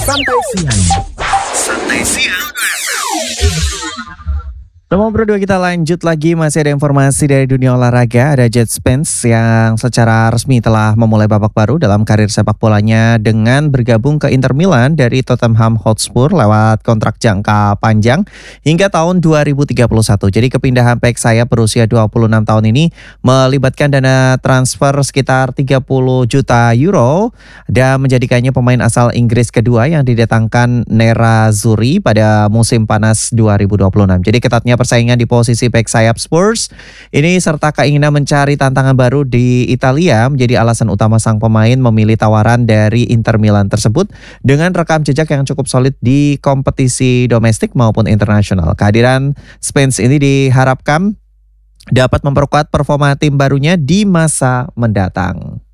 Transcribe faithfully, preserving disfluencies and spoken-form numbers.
Santai Siang. Santai Siang. Nomor berdua kita lanjut lagi, masih ada informasi dari dunia olahraga. Ada Jet Spence yang secara resmi telah memulai babak baru dalam karir sepak bolanya dengan bergabung ke Inter Milan dari Tottenham Hotspur lewat kontrak jangka panjang hingga tahun dua ribu tiga puluh satu. Jadi kepindahan bek sayap berusia dua puluh enam tahun ini melibatkan dana transfer sekitar tiga puluh juta euro dan menjadikannya pemain asal Inggris kedua yang didatangkan Nerazzurri pada musim panas dua ribu dua puluh enam. Jadi ketatnya persaingan di posisi bek sayap Spurs ini serta keinginan mencari tantangan baru di Italia menjadi alasan utama sang pemain memilih tawaran dari Inter Milan tersebut dengan rekam jejak yang cukup solid di kompetisi domestik maupun internasional. Kehadiran Spence ini diharapkan dapat memperkuat performa tim barunya di masa mendatang.